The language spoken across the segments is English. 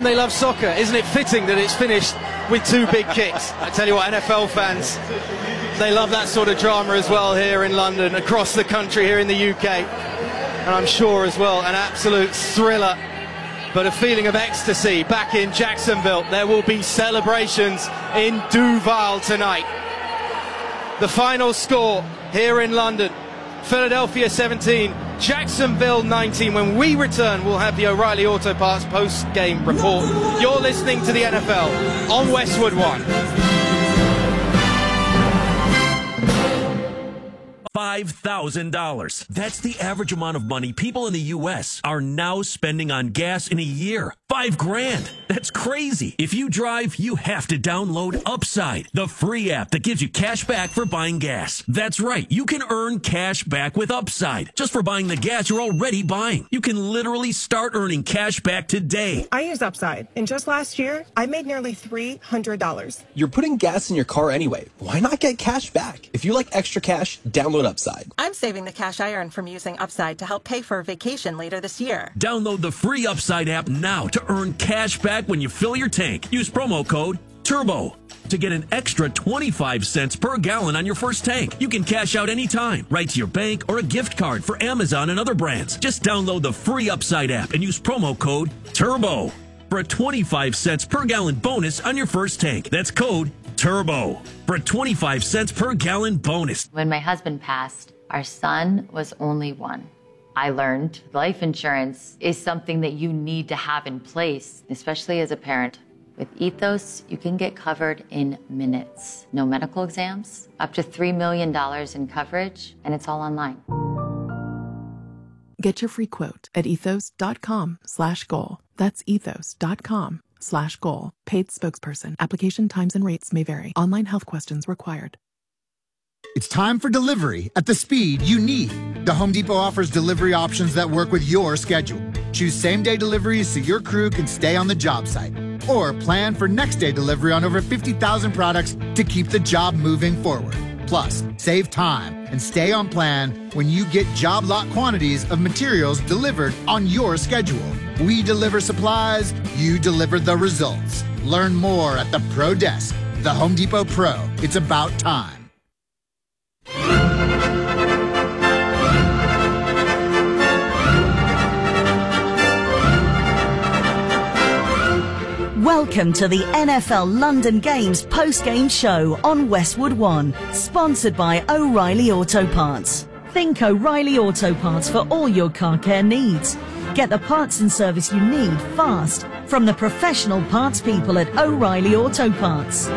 they love soccer. Isn't it fitting that it's finished with two big kicks? I tell you what, NFL fans, they love that sort of drama as well here in London, across the country, here in the UK. And I'm sure as well, an absolute thriller, but a feeling of ecstasy back in Jacksonville. There will be celebrations in Duval tonight. The final score here in London, Philadelphia 17, Jacksonville 19. When we return, we'll have the O'Reilly Auto Parts post-game report. You're listening to the NFL on Westwood One. $5,000. That's the average amount of money people in the U.S. are now spending on gas in a year. $5,000. That's crazy. If you drive, you have to download Upside, the free app that gives you cash back for buying gas. That's right. You can earn cash back with Upside just for buying the gas you're already buying. You can literally start earning cash back today. I use Upside, and just last year, I made nearly $300. You're putting gas in your car anyway. Why not get cash back? If you like extra cash, download Upside. I'm saving the cash I earn from using Upside to help pay for a vacation later this year. Download the free Upside app now to earn cash back when you fill your tank. Use promo code TURBO to get an extra 25 cents per gallon on your first tank. You can cash out anytime, right to your bank or a gift card for Amazon and other brands. Just download the free Upside app and use promo code TURBO for a 25 cents per gallon bonus on your first tank. That's code TURBO for a 25 cents per gallon bonus. When my husband passed, our son was only one. I learned life insurance is something that you need to have in place, especially as a parent. With Ethos, you can get covered in minutes. No medical exams, up to $3 million in coverage, and it's all online. Get your free quote at ethos.com/goal. That's ethos.com/goal. Paid spokesperson. Application times and rates may vary. Online health questions required. It's time for delivery at the speed you need. The Home Depot offers delivery options that work with your schedule. Choose same-day deliveries so your crew can stay on the job site. Or plan for next-day delivery on over 50,000 products to keep the job moving forward. Plus, save time and stay on plan when you get job lot quantities of materials delivered on your schedule. We deliver supplies, you deliver the results. Learn more at the Pro Desk. The Home Depot Pro. It's about time. Welcome to the NFL London Games post-game show on Westwood One, sponsored by O'Reilly Auto Parts. Think O'Reilly Auto Parts for all your car care needs. Get the parts and service you need fast from the professional parts people at O'Reilly Auto Parts.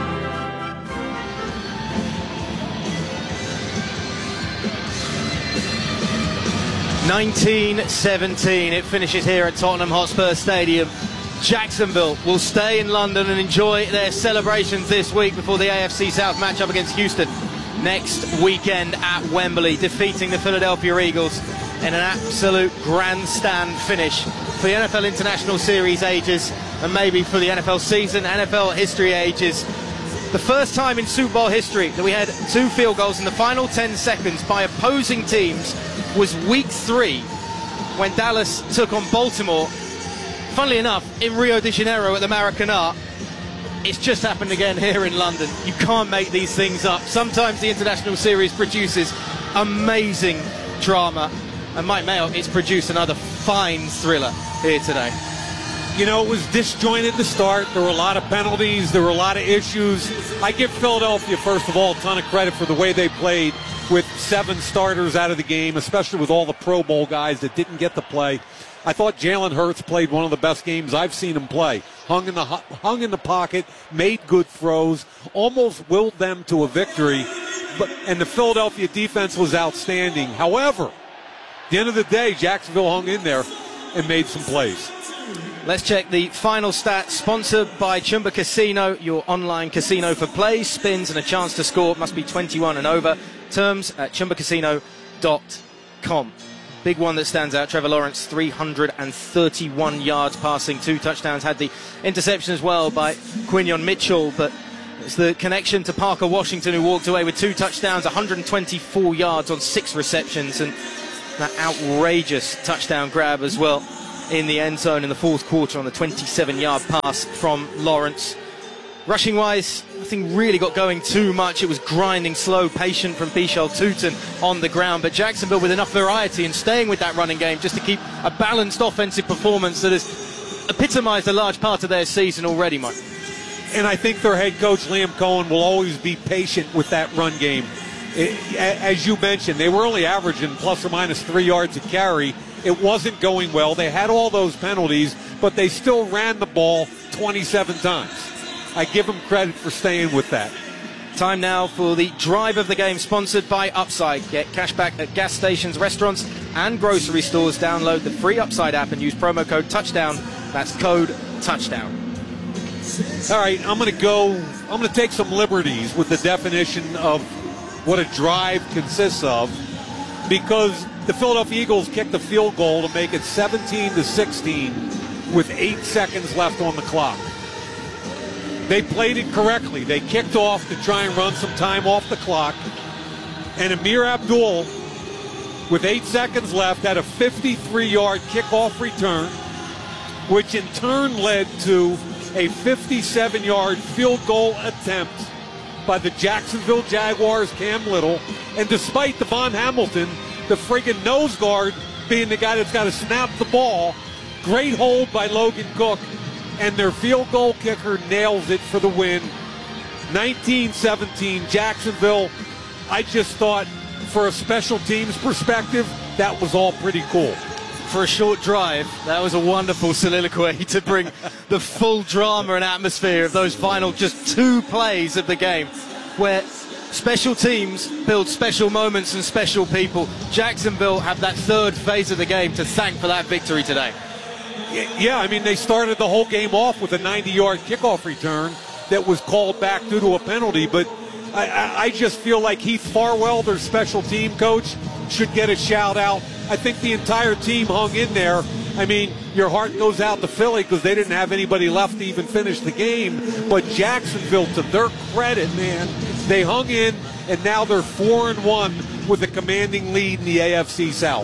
(1917) it finishes here at Tottenham Hotspur Stadium. Jacksonville will stay in London and enjoy their celebrations this week before the AFC South matchup against Houston next weekend at Wembley, defeating the Philadelphia Eagles in an absolute grandstand finish for the NFL International Series ages, and maybe for the NFL season, NFL history ages. The first time in Super Bowl history that we had two field goals in the final 10 seconds by opposing teams was Week 3 when Dallas took on Baltimore. Funnily enough, in Rio de Janeiro at the Maracanã. It's just happened again here in London. You can't make these things up. Sometimes the International Series produces amazing drama. And Mike Mayo, it's produced another fine thriller here today. You know, it was disjointed to start. There were a lot of penalties. There were a lot of issues. I give Philadelphia, first of all, a ton of credit for the way they played with 7 starters out of the game, especially with all the Pro Bowl guys that didn't get to play. I thought Jalen Hurts played one of the best games I've seen him play. Hung in the pocket, made good throws, almost willed them to a victory. And the Philadelphia defense was outstanding. However, at the end of the day, Jacksonville hung in there and made some plays. Let's check the final stats. Sponsored by Chumba Casino, your online casino for plays, spins, and a chance to score. Must be 21 and over. Terms at chumbacasino.com. Big one that stands out, Trevor Lawrence, 331 yards passing, 2 touchdowns. Had the interception as well by Quinyon Mitchell, but it's the connection to Parker Washington, who walked away with 2 touchdowns, 124 yards on 6 receptions, and that outrageous touchdown grab as well in the end zone in the fourth quarter on the 27-yard pass from Lawrence. Rushing-wise, nothing really got going too much. It was grinding, slow, patient from Pichel Tootin on the ground. But Jacksonville with enough variety and staying with that running game just to keep a balanced offensive performance that has epitomised a large part of their season already, Mike. And I think their head coach, Liam Cohen, will always be patient with that run game. As you mentioned, they were only averaging plus or minus 3 yards a carry. It wasn't going well. They had all those penalties, but they still ran the ball 27 times. I give them credit for staying with that. Time now for the drive of the game, sponsored by Upside. Get cash back at gas stations, restaurants, and grocery stores. Download the free Upside app and use promo code TOUCHDOWN. That's code TOUCHDOWN. All right, I'm going to take some liberties with the definition of what a drive consists of, because the Philadelphia Eagles kicked a field goal to make it 17-16 with 8 seconds left on the clock. They played it correctly. They kicked off to try and run some time off the clock. And Amir Abdul, with 8 seconds left, had a 53-yard kickoff return, which in turn led to a 57-yard field goal attempt by the Jacksonville Jaguars' Cam Little. And despite Devon Hamilton, the friggin' nose guard, being the guy that's got to snap the ball, great hold by Logan Cook. And their field goal kicker nails it for the win. 19-17, Jacksonville. I just thought, for a special teams perspective, that was all pretty cool. For a short drive, that was a wonderful soliloquy to bring the full drama and atmosphere of those final just 2 plays of the game, where special teams build special moments and special people. Jacksonville have that third phase of the game to thank for that victory today. Yeah, I mean, they started the whole game off with a 90-yard kickoff return that was called back due to a penalty. But I just feel like Heath Farwell, their special team coach, should get a shout-out. I think the entire team hung in there. I mean, your heart goes out to Philly because they didn't have anybody left to even finish the game. But Jacksonville, to their credit, man, they hung in, and now they're 4-1 with a commanding lead in the AFC South.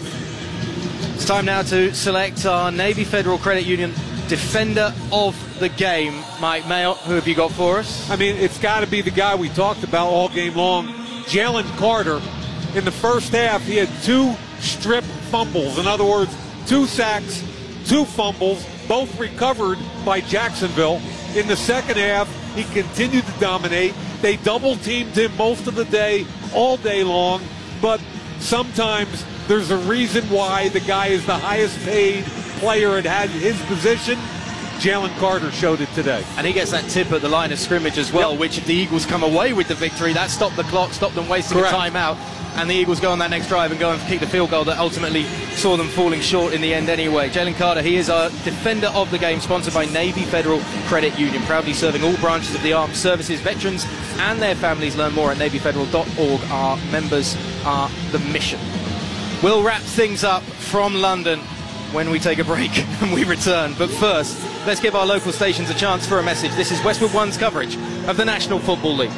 It's time now to select our Navy Federal Credit Union Defender of the Game. Mike Mayo, who have you got for us? I mean, it's got to be the guy we talked about all game long, Jalen Carter. In the first half, he had 2 strip fumbles. In other words, 2 sacks, 2 fumbles, both recovered by Jacksonville. In the second half, he continued to dominate. They double-teamed him most of the day, all day long, but sometimes there's a reason why the guy is the highest paid player at his position. Jalen Carter showed it today. And he gets that tip at the line of scrimmage as well, yep. Which if the Eagles come away with the victory, that stopped the clock, stopped them wasting Correct. a timeout. And the Eagles go on that next drive and go and kick the field goal that ultimately saw them falling short in the end anyway. Jalen Carter, he is our Defender of the Game, sponsored by Navy Federal Credit Union, proudly serving all branches of the armed services, veterans and their families. Learn more at NavyFederal.org. Our members are the mission. We'll wrap things up from London when we take a break and we return. But first, let's give our local stations a chance for a message. This is Westwood One's coverage of the National Football League.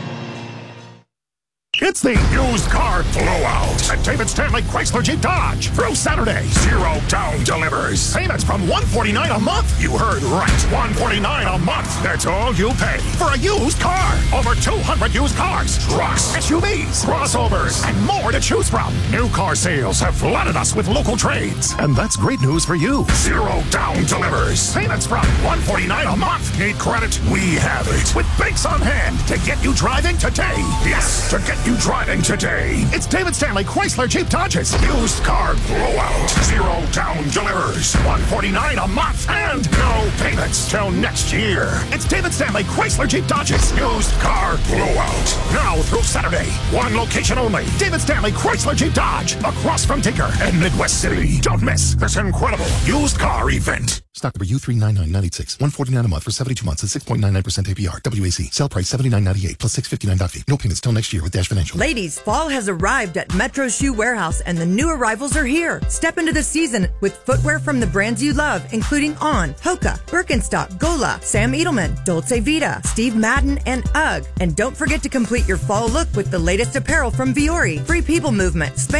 It's the used car blowout at David Stanley Chrysler Jeep Dodge. Through Saturday, 0 down delivers. Payments from $149 a month. You heard right. $149 a month. That's all you pay for a used car. Over 200 used cars, trucks, SUVs, crossovers, and more to choose from. New car sales have flooded us with local trades. And that's great news for you. 0 down delivers. Payments from $149 a month. Need credit? We have it. With banks on hand to get you driving today. Yes, to get you driving today. It's David Stanley Chrysler Jeep Dodge's used car blowout. 0 down delivers. $149 a month and no payments till next year. It's David Stanley Chrysler Jeep Dodge's used car blowout. Now through Saturday, 1 location only. David Stanley Chrysler Jeep Dodge, across from Tinker and Midwest City. Don't miss this incredible used car event. Stock number U39996. $149 a month for 72 months at 6.99% APR. WAC. Sale price $79.98 plus $659 fee. No payments till next year with Dash Financial. Ladies, fall has arrived at Metro Shoe Warehouse and the new arrivals are here. Step into the season with footwear from the brands you love, including On, Hoka, Birkenstock, Gola, Sam Edelman, Dolce Vita, Steve Madden, and UGG. And don't forget to complete your fall look with the latest apparel from Viore, Free People Movement, Spanx,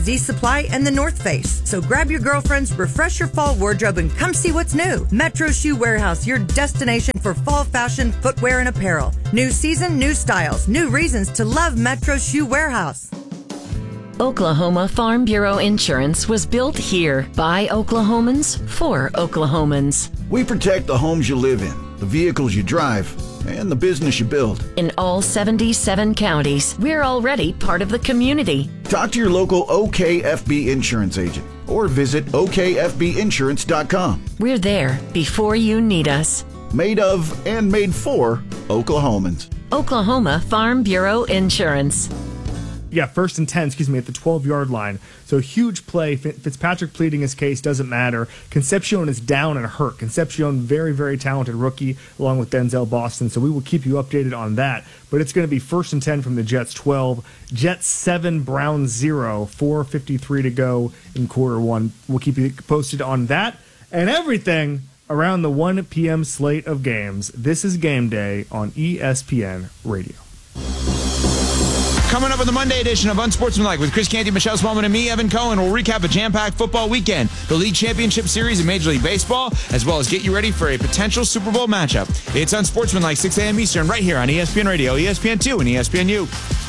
Z Supply, and the North Face. So grab your girlfriends, refresh your fall wardrobe, and come see what's new. Metro Shoe Warehouse, your destination for fall fashion, footwear, and apparel. New season, new styles, new reasons to love Metro Shoe Warehouse. Oklahoma Farm Bureau Insurance was built here by Oklahomans for Oklahomans. We protect the homes you live in, the vehicles you drive, and the business you build. In all 77 counties, we're already part of the community. Talk to your local OKFB insurance agent or visit okfbinsurance.com. We're there before you need us. Made of and made for Oklahomans. Oklahoma Farm Bureau Insurance. Yeah, 1st and 10, at the 12-yard line. So huge play. Fitzpatrick pleading his case, doesn't matter. Concepcion is down and hurt. Concepcion, very, very talented rookie, along with Denzel Boston. So we will keep you updated on that. But it's going to be 1st and 10 from the Jets 12. Jets 7, Browns 0. 4:53 to go in quarter one. We'll keep you posted on that and everything around the 1 p.m. slate of games. This is Game Day on ESPN Radio. Coming up on the Monday edition of Unsportsmanlike with Chris Canty, Michelle Smallman, and me, Evan Cohen, we'll recap a jam-packed football weekend, the League Championship Series in Major League Baseball, as well as get you ready for a potential Super Bowl matchup. It's Unsportsmanlike, 6 a.m. Eastern, right here on ESPN Radio, ESPN2, and ESPNU.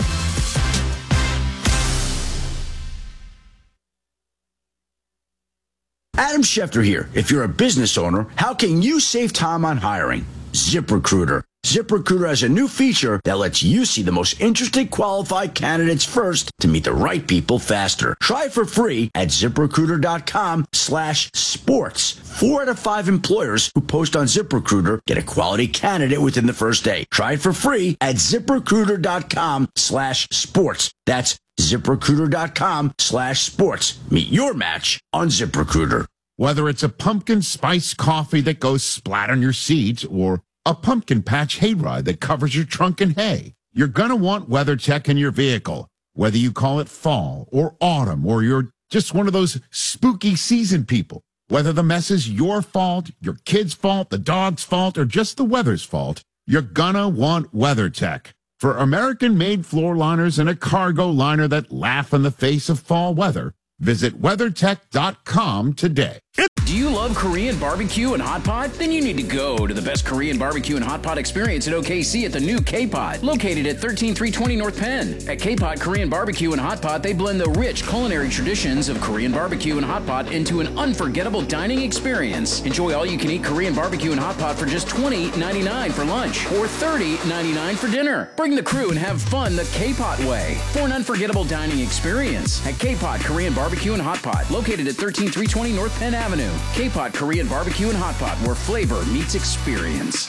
Adam Schefter here. If you're a business owner, how can you save time on hiring? ZipRecruiter. ZipRecruiter has a new feature that lets you see the most interesting qualified candidates first to meet the right people faster. Try it for free at ZipRecruiter.com/sports. 4 out of 5 employers who post on ZipRecruiter get a quality candidate within the first day. Try it for free at ZipRecruiter.com/sports. That's ZipRecruiter.com/sports. Meet your match on ZipRecruiter. Whether it's a pumpkin spice coffee that goes splat on your seats or a pumpkin patch hayride that covers your trunk in hay, you're going to want WeatherTech in your vehicle. Whether you call it fall or autumn or you're just one of those spooky season people, whether the mess is your fault, your kid's fault, the dog's fault, or just the weather's fault, you're going to want WeatherTech. For American-made floor liners and a cargo liner that laugh in the face of fall weather, visit WeatherTech.com today. Do you love Korean barbecue and hot pot? Then you need to go to the best Korean barbecue and hot pot experience at OKC at the new K-Pot, located at 13320 North Penn. At K-Pot Korean Barbecue and Hot Pot, they blend the rich culinary traditions of Korean barbecue and hot pot into an unforgettable dining experience. Enjoy all-you-can-eat Korean barbecue and hot pot for just $20.99 for lunch or $30.99 for dinner. Bring the crew and have fun the K-Pot way for an unforgettable dining experience at K-Pot Korean Barbecue and Hot Pot, located at 13320 North Penn Avenue. K-Pot Korean Barbecue and Hot Pot, where flavor meets experience.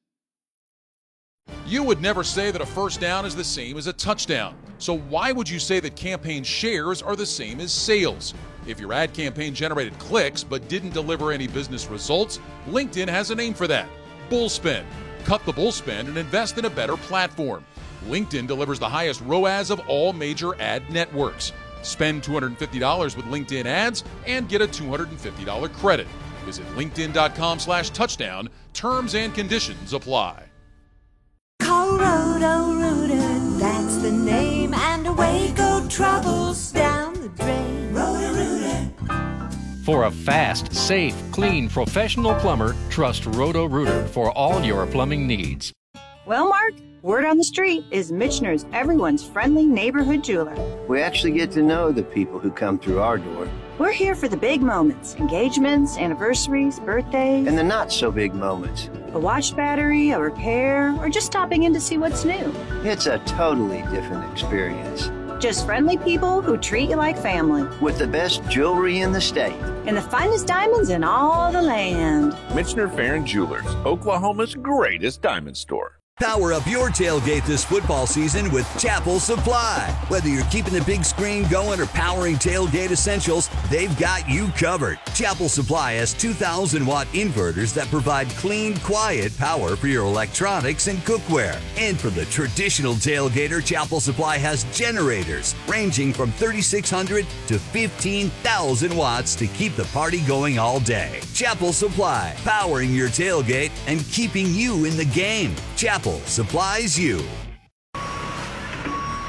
You would never say that a first down is the same as a touchdown. So why would you say that campaign shares are the same as sales? If your ad campaign generated clicks but didn't deliver any business results, LinkedIn has a name for that: Bullspend. Cut the bullspend and invest in a better platform. LinkedIn delivers the highest ROAS of all major ad networks. Spend $250 with LinkedIn ads and get a $250 credit. Visit linkedin.com/touchdown. Terms and conditions apply. Call Roto-Rooter, that's the name, and away go troubles down the drain. Roto-Rooter. For a fast, safe, clean, professional plumber, trust Roto-Rooter for all your plumbing needs. Well, Mark, word on the street is Michener's everyone's friendly neighborhood jeweler. We actually get to know the people who come through our door. We're here for the big moments, engagements, anniversaries, birthdays. And the not so big moments. A watch battery, a repair, or just stopping in to see what's new. It's a totally different experience. Just friendly people who treat you like family. With the best jewelry in the state. And the finest diamonds in all the land. Michener Farron Jewelers, Oklahoma's greatest diamond store. Power up your tailgate this football season with Chapel Supply. Whether you're keeping the big screen going or powering tailgate essentials, they've got you covered. Chapel Supply has 2,000-watt inverters that provide clean, quiet power for your electronics and cookware. And for the traditional tailgater, Chapel Supply has generators ranging from 3,600 to 15,000 watts to keep the party going all day. Chapel Supply, powering your tailgate and keeping you in the game. Chapel supplies you.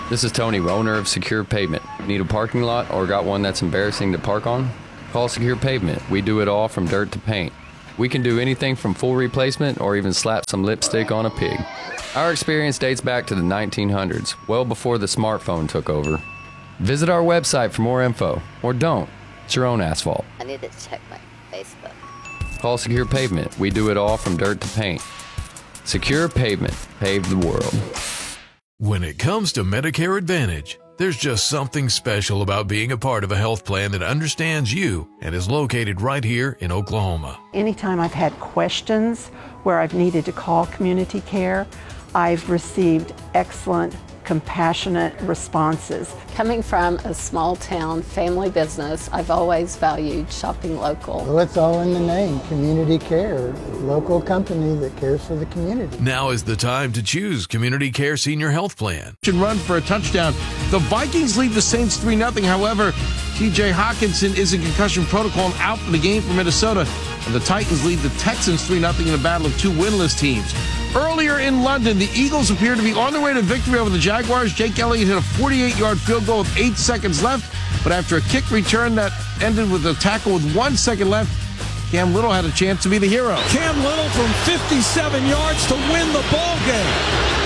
This is Tony, owner of Secure Pavement. Need a parking lot or got one that's embarrassing to park on? Call Secure Pavement. We do it all from dirt to paint. We can do anything from full replacement or even slap some lipstick on a pig. Our experience dates back to the 1900s, well before the smartphone took over. Visit our website for more info, or don't. It's your own asphalt. I need to check my Facebook. Call Secure Pavement. We do it all from dirt to paint. Secure Pavement. Pave the world. When it comes to Medicare Advantage, there's just something special about being a part of a health plan that understands you and is located right here in Oklahoma. Anytime I've had questions where I've needed to call community care, I've received excellent, compassionate responses. Coming from a small town family business, I've always valued shopping local. Well, it's all in the name, Community Care, local company that cares for the community. Now is the time to choose Community Care Senior Health Plan. Run for a touchdown. The Vikings lead the Saints 3-0. However, TJ Hawkinson is in concussion protocol and out for the game for Minnesota. And the Titans lead the Texans 3-0 in a battle of two winless teams. Earlier in London, the Eagles appear to be on their way to victory over the Jaguars. Jake Elliott hit a 48-yard field goal with 8 seconds left, but after a kick return that ended with a tackle with 1 second left, Cam Little had a chance to be the hero. Cam Little from 57 yards to win the ball game.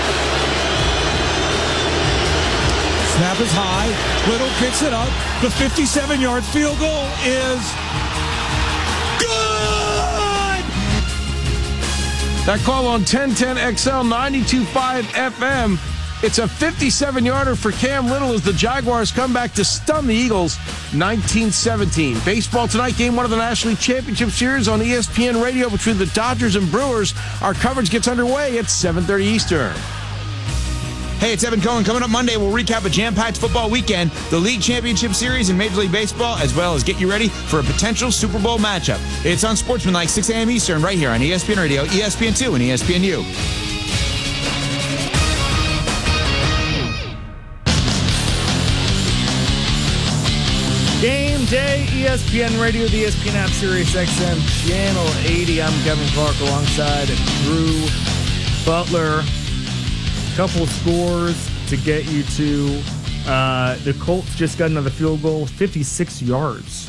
Snap is high. Little picks it up. The 57-yard field goal is good! That call on 1010XL 92.5 FM. It's a 57-yarder for Cam Little as the Jaguars come back to stun the Eagles 19-17. Baseball tonight, game one of the National League Championship Series on ESPN Radio between the Dodgers and Brewers. Our coverage gets underway at 7:30 Eastern. Hey, it's Evan Cohen. Coming up Monday, we'll recap a jam-packed football weekend, the League Championship Series in Major League Baseball, as well as get you ready for a potential Super Bowl matchup. It's Unsportsmanlike, 6 a.m. Eastern, right here on ESPN Radio, ESPN2, and ESPNU. Game day, ESPN Radio, the ESPN app, Sirius XM, Channel 80. I'm Kevin Clark alongside Drew Butler. Couple scores to get you to. The Colts just got another field goal, 56 yards.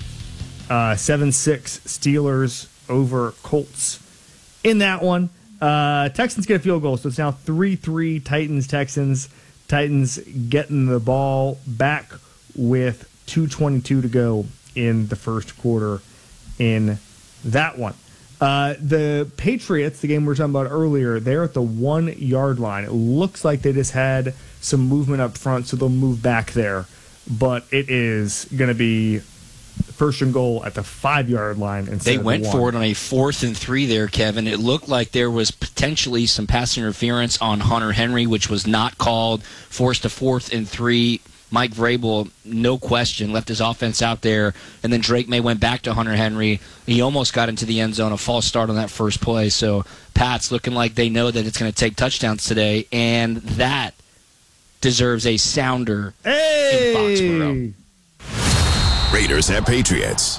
7-6 Steelers over Colts. In that one, Texans get a field goal, so it's now 3-3 Titans-Texans. Titans getting the ball back with 2:22 to go in the first quarter in that one. The Patriots, the game we were talking about earlier, they're at the 1 yard line. It looks like they just had some movement up front, so they'll move back there. But it is going to be first and goal at the 5 yard line instead They of went the 1. for it on a 4th and 3 there, Kevin. It looked like there was potentially some pass interference on Hunter Henry, which was not called. Forced a 4th and 3. Mike Vrabel, no question, left his offense out there, and then Drake May went back to Hunter Henry. He almost got into the end zone, a false start on that first play. So Pat's looking like they know that it's going to take touchdowns today, and that deserves a sounder in Foxborough. Raiders at Patriots.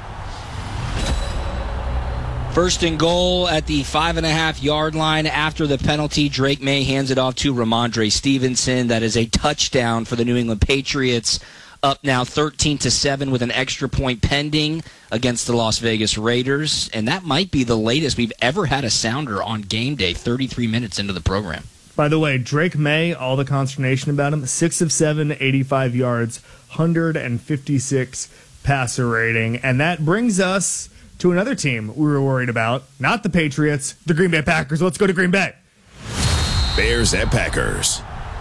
First and goal at the 5.5 yard line after the penalty. Drake May hands it off to Ramondre Stevenson. That is a touchdown for the New England Patriots. Up now 13-7 with an extra point pending against the Las Vegas Raiders. And that might be the latest we've ever had a sounder on game day, 33 minutes into the program. By the way, Drake May, all the consternation about him, 6 of 7, 85 yards, 156 passer rating. And that brings us to another team we were worried about. Not the Patriots, the Green Bay Packers. Let's go to Green Bay. Bears at Packers.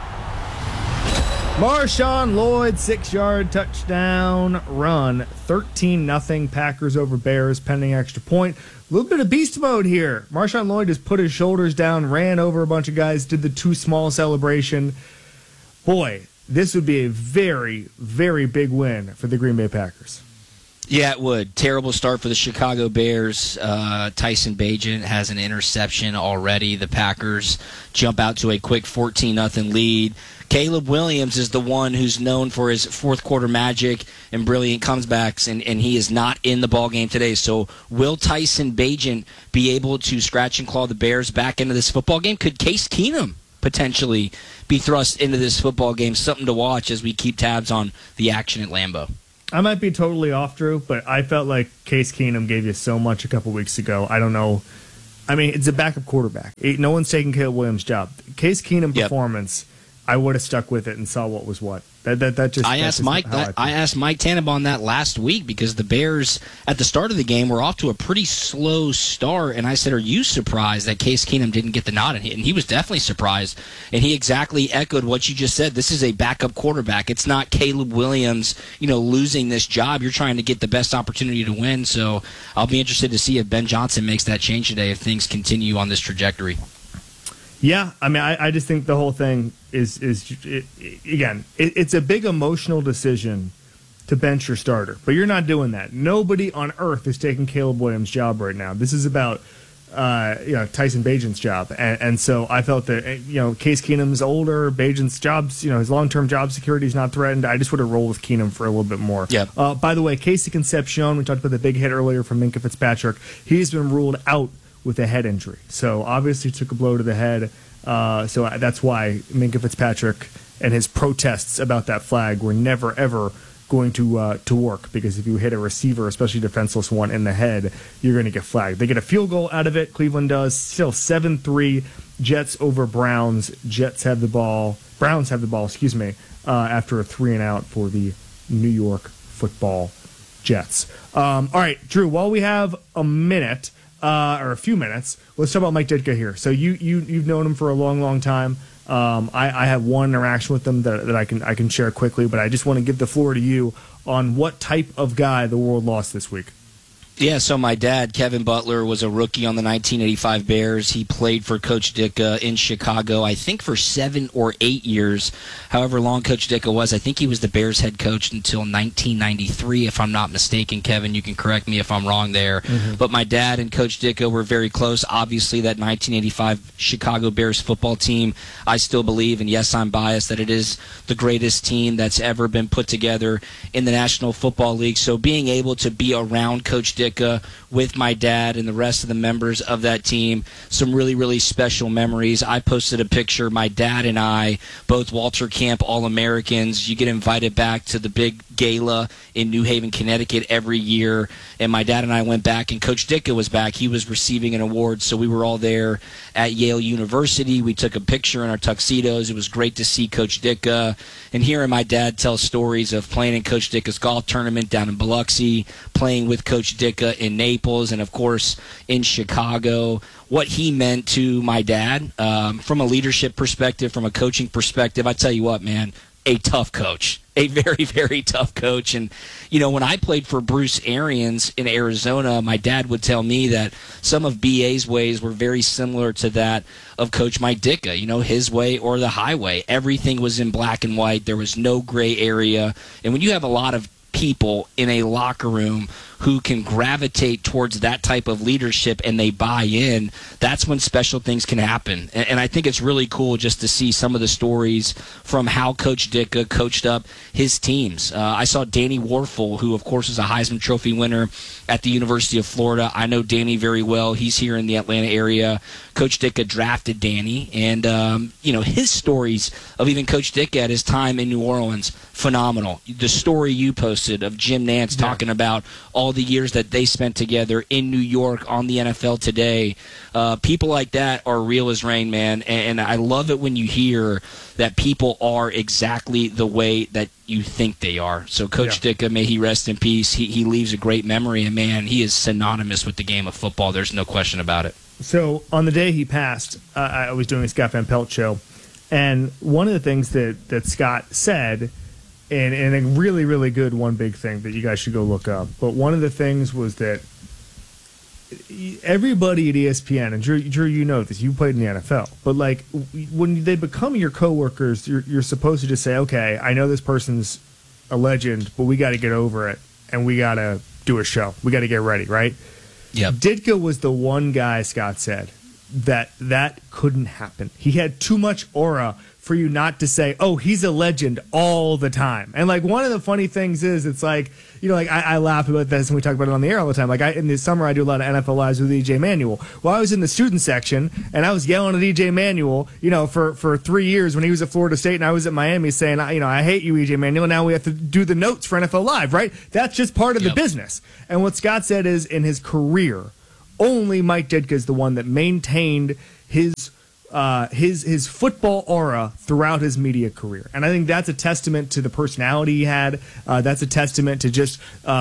Marshawn Lloyd, 6-yard touchdown run. 13-0 Packers over Bears, pending extra point. A little bit of beast mode here. Marshawn Lloyd just put his shoulders down, ran over a bunch of guys, did the too small celebration. Boy, this would be a very, very big win for the Green Bay Packers. Yeah, it would. Terrible start for the Chicago Bears. Tyson Bagent has an interception already. The Packers jump out to a quick 14-0 lead. Caleb Williams is the one who's known for his fourth quarter magic and brilliant comebacks, and he is not in the ballgame today. So will Tyson Bagent be able to scratch and claw the Bears back into this football game? Could Case Keenum potentially be thrust into this football game, something to watch as we keep tabs on the action at Lambeau. I might be totally off, Drew, but I felt like Case Keenum gave you so much a couple weeks ago. I don't know. I mean, it's a backup quarterback. No one's taking Caleb Williams' job. Case Keenum performance, I would have stuck with it and saw what was what. I asked Mike Tannenbaum that last week because the Bears at the start of the game were off to a pretty slow start, and I said, "Are you surprised that Case Keenum didn't get the nod?" And he was definitely surprised, and he exactly echoed what you just said. This is a backup quarterback. It's not Caleb Williams, losing this job. You're trying to get the best opportunity to win. So I'll be interested to see if Ben Johnson makes that change today if things continue on this trajectory. Yeah, I mean, I just think the whole thing is it's a big emotional decision to bench your starter, but you're not doing that. Nobody on earth is taking Caleb Williams' job right now. This is about Tyson Bagent's job, and so I felt that Case Keenum's older, Bagent's jobs, his long-term job security is not threatened. I just would have rolled with Keenum for a little bit more. Yeah. By the way, Casey Concepcion, we talked about the big hit earlier from Minkah Fitzpatrick. He's been ruled out with a head injury. So obviously took a blow to the head. So that's why Minkah Fitzpatrick and his protests about that flag were never, ever going to work, because if you hit a receiver, especially a defenseless one, in the head, you're going to get flagged. They get a field goal out of it. Cleveland does. Still 7-3. Jets over Browns. Browns have the ball, after a 3-and-out for the New York Football Jets. All right, Drew, while we have a minute, or a few minutes, let's talk about Mike Ditka here. So you've known him for a long, long time. I have one interaction with him that I can share quickly, but I just want to give the floor to you on what type of guy the world lost this week. Yeah, so my dad, Kevin Butler, was a rookie on the 1985 Bears. He played for Coach Ditka in Chicago, I think for 7 or 8 years. However long Coach Ditka was, I think he was the Bears head coach until 1993, if I'm not mistaken. Kevin, you can correct me if I'm wrong there. Mm-hmm. But my dad and Coach Ditka were very close. Obviously, that 1985 Chicago Bears football team, I still believe, and yes, I'm biased, that it is the greatest team that's ever been put together in the National Football League. So being able to be around Coach Ditka with my dad and the rest of the members of that team, some really, really special memories. I posted a picture, my dad and I, both Walter Camp All-Americans. You get invited back to the big gala in New Haven, Connecticut every year, and my dad and I went back, and Coach Ditka was back. He was receiving an award, so we were all there at Yale University. We took a picture in our tuxedos. It was great to see Coach Ditka, and hearing my dad tell stories of playing in Coach Ditka's golf tournament down in Biloxi, playing with Coach Ditka in Naples, and of course in Chicago, what he meant to my dad from a leadership perspective, from a coaching perspective. I tell you what, man, a tough coach, a very, very tough coach. And, when I played for Bruce Arians in Arizona, my dad would tell me that some of BA's ways were very similar to that of Coach Mike Ditka, his way or the highway. Everything was in black and white. There was no gray area. And when you have a lot of people in a locker room who can gravitate towards that type of leadership and they buy in, that's when special things can happen. And I think it's really cool just to see some of the stories from how Coach Ditka coached up his teams. I saw Danny Warfel, who of course is a Heisman Trophy winner at the University of Florida. I know Danny very well. He's here in the Atlanta area. Coach Ditka drafted Danny, and his stories of even Coach Ditka at his time in New Orleans, phenomenal. The story you posted of Jim Nantz talking about all the years that they spent together in New York on the NFL Today. People like that are real as rain, man, and I love it when you hear that people are exactly the way that you think they are. So Coach Ditka, may he rest in peace. He leaves a great memory, and man, he is synonymous with the game of football. There's no question about it. So on the day he passed, I was doing a Scott Van Pelt show, and one of the things that Scott said, and a really, really good one big thing that you guys should go look up, but one of the things was that everybody at ESPN, and Drew, you know this, you played in the NFL, but like when they become your coworkers, you're supposed to just say, okay, I know this person's a legend, but we got to get over it, and we got to do a show. We got to get ready, right? Yep. Ditka was the one guy, Scott said, that couldn't happen. He had too much aura for you not to say, oh, he's a legend all the time. And like one of the funny things is, it's like, you know, like I laugh about this and we talk about it on the air all the time. Like in the summer, I do a lot of NFL Lives with EJ Manuel. Well, I was in the student section and I was yelling at EJ Manuel, you know, for 3 years when he was at Florida State and I was at Miami saying, you know, I hate you, EJ Manuel. Now we have to do the notes for NFL Live, right? That's just part of the business. And what Scott said is, in his career, only Mike Ditka is the one that maintained his football aura throughout his media career. And I think that's a testament to the personality he had. That's a testament to just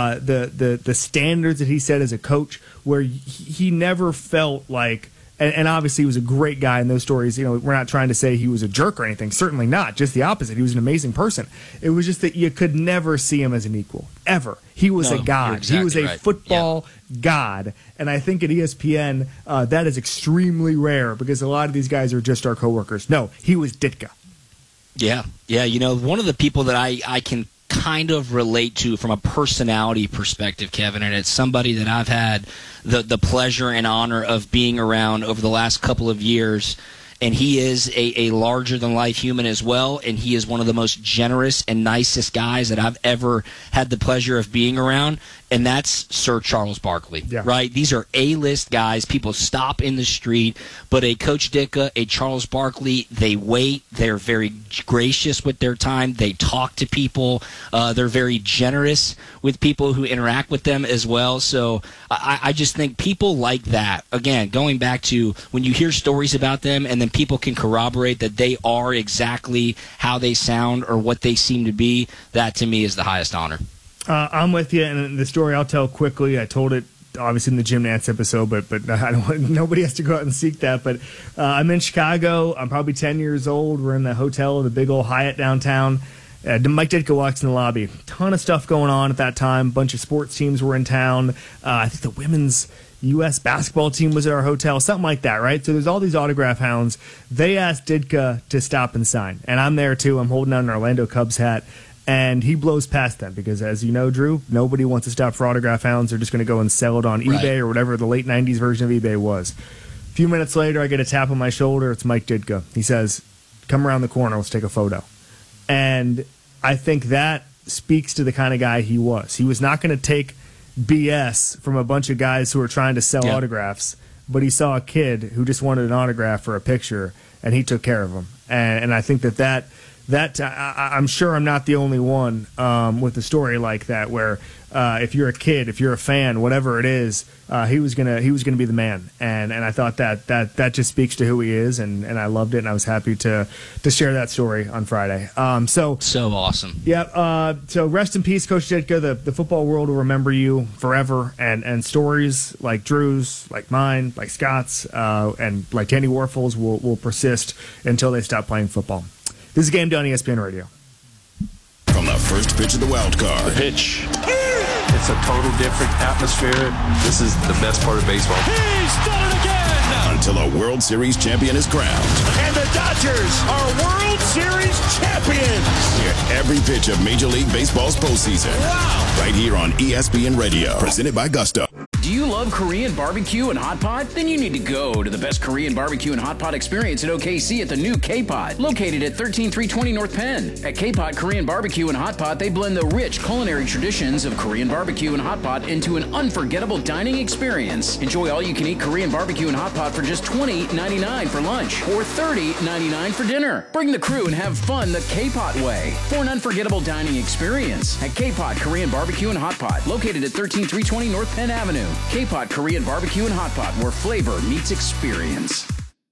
the standards that he set as a coach, where he never felt like, and obviously he was a great guy in those stories. You know, we're not trying to say he was a jerk or anything. Certainly not. Just the opposite. He was an amazing person. It was just that you could never see him as an equal, ever. He was a god. Exactly he was a right. football god. And I think at ESPN, that is extremely rare, because a lot of these guys are just our coworkers. No, he was Ditka. Yeah. You know, one of the people that I can kind of relate to from a personality perspective, Kevin, and it's somebody that I've had the pleasure and honor of being around over the last couple of years. And he is a larger-than-life human as well, and he is one of the most generous and nicest guys that I've ever had the pleasure of being around, and that's Sir Charles Barkley, right? These are A-list guys. People stop in the street, but a Coach Ditka, a Charles Barkley, they wait. They're very gracious with their time. They talk to people. They're very generous with people who interact with them as well. So I just think people like that, again, going back to when you hear stories about them and then people can corroborate that they are exactly how they sound or what they seem to be, that to me is the highest honor. I'm with you, and the story I'll tell quickly. I told it obviously in the Jim Nantz episode, but I don't want, nobody has to go out and seek that. But I'm in Chicago. I'm probably 10 years old. We're in the hotel, the big old Hyatt downtown. Mike Ditka walks in the lobby. Ton of stuff going on at that time. Bunch of sports teams were in town. I think the women's U.S. basketball team was at our hotel, something like that, right? So there's all these autograph hounds. They asked Ditka to stop and sign, and I'm there too. I'm holding on an Orlando Cubs hat, and he blows past them because, as you know, Drew, nobody wants to stop for autograph hounds. They're just going to go and sell it on eBay or whatever the late 90s version of eBay was. A few minutes later, I get a tap on my shoulder. It's Mike Ditka. He says, come around the corner. Let's take a photo. And I think that speaks to the kind of guy he was. He was not going to take BS from a bunch of guys who were trying to sell autographs, but he saw a kid who just wanted an autograph for a picture, and he took care of him. And I think that I'm sure I'm not the only one with a story like that, where if you're a kid, if you're a fan, whatever it is, he was gonna be the man. And I thought that just speaks to who he is, and I loved it, and I was happy to share that story on Friday. So awesome. Yeah. So rest in peace, Coach Ditka. The football world will remember you forever, and stories like Drew's, like mine, like Scott's, and like Danny Warfel's will persist until they stop playing football. This is Game Day on ESPN Radio. From the first pitch of the wild card. The pitch. It's a total different atmosphere. This is the best part of baseball. He's done it again! Until a World Series champion is crowned. And the Dodgers are World Series champions! Hear every pitch of Major League Baseball's postseason. Wow! Right here on ESPN Radio. Presented by Gusto. Do you love Korean barbecue and hot pot? Then you need to go to the best Korean barbecue and hot pot experience at OKC at the new K-Pot, located at 13320 North Penn. At K-Pot Korean Barbecue and Hot Pot, they blend the rich culinary traditions of Korean barbecue and hot pot into an unforgettable dining experience. Enjoy all-you-can-eat Korean barbecue and hot pot for just $20.99 for lunch or $30.99 for dinner. Bring the crew and have fun the K-Pot way for an unforgettable dining experience. At K-Pot Korean Barbecue and Hot Pot, located at 13320 North Penn Avenue. K-Pot Korean Barbecue and Hot Pot, where flavor meets experience.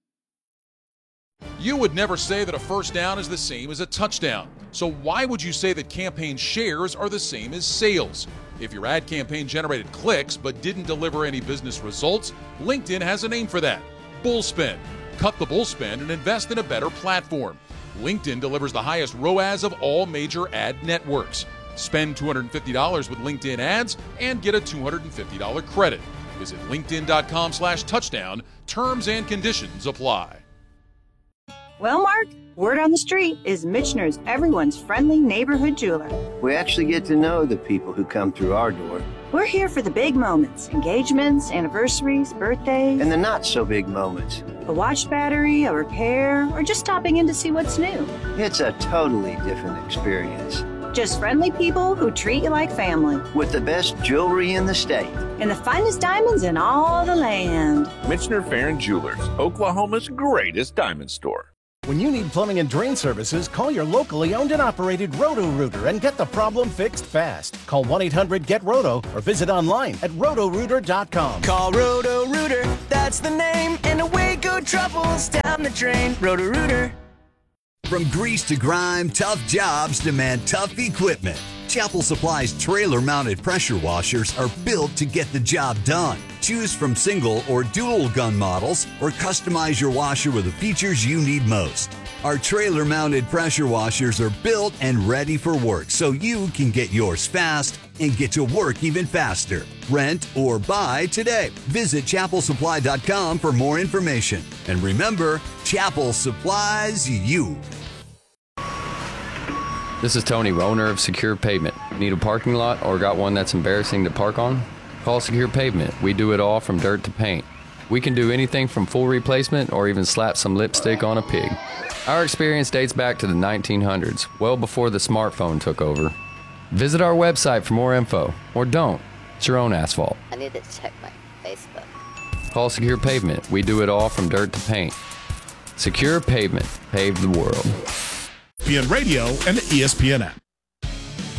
You would never say that a first down is the same as a touchdown. So why would you say that campaign shares are the same as sales? If your ad campaign generated clicks but didn't deliver any business results, LinkedIn has a name for that: Bullspend. Cut the bullspend and invest in a better platform. LinkedIn delivers the highest ROAS of all major ad networks. Spend $250 with LinkedIn ads and get a $250 credit. Visit linkedin.com/touchdown. Terms and conditions apply. Well, Mark, word on the street is Michener's everyone's friendly neighborhood jeweler. We actually get to know the people who come through our door. We're here for the big moments, engagements, anniversaries, birthdays. And the not so big moments. A watch battery, a repair, or just stopping in to see what's new. It's a totally different experience. Just friendly people who treat you like family. With the best jewelry in the state. And the finest diamonds in all the land. Michener Farron Jewelers, Oklahoma's greatest diamond store. When you need plumbing and drain services, call your locally owned and operated Roto-Rooter and get the problem fixed fast. Call 1-800-GET-ROTO or visit online at rotorooter.com. Call Roto-Rooter, that's the name, and away go troubles down the drain. Roto-Rooter. From grease to grime, tough jobs demand tough equipment. Chapel Supply's trailer-mounted pressure washers are built to get the job done. Choose from single or dual gun models or customize your washer with the features you need most. Our trailer-mounted pressure washers are built and ready for work so you can get yours fast and get to work even faster. Rent or buy today. Visit chapelsupply.com for more information. And remember, Chapel supplies you. This is Tony, owner of Secure Pavement. Need a parking lot or got one that's embarrassing to park on? Call Secure Pavement. We do it all from dirt to paint. We can do anything from full replacement or even slap some lipstick on a pig. Our experience dates back to the 1900s, well before the smartphone took over. Visit our website for more info, or don't. It's your own asphalt. I need to check my Facebook. Call Secure Pavement. We do it all from dirt to paint. Secure Pavement. Pave the world. ESPN Radio and the ESPN app.